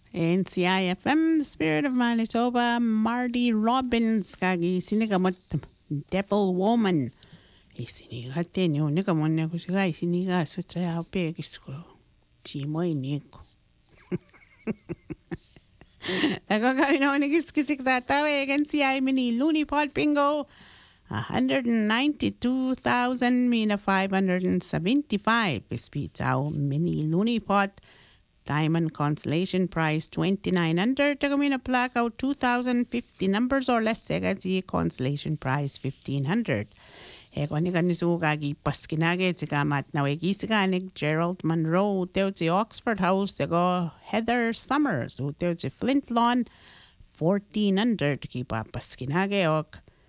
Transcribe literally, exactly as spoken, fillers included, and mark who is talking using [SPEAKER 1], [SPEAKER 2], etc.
[SPEAKER 1] N C I F M, the spirit of Manitoba, Marty Robbins, kagi sinigamot Devil Woman. Isinigate niyo, nigamon niya ko siya, isiniga sa tayo pegis ko. Chimoy niyo. Ako kami na unikiskisik tatawe, N C I mini Looney Pot Bingo. one hundred ninety-two thousand mina five hundred seventy-five Pispitao mini Looney Pot. Diamond Consolation Prize twenty-nine under. Tagamina plaque out two thousand fifty numbers or less. Segazi Consolation Prize fifteen hundred. Ego ni kanisuga gi paskinage tika mat na wegi siganig Gerald Monroe teo si Oxford House ego Heather Summers teo si Flint Lawn fourteen under to keep up paskinage ok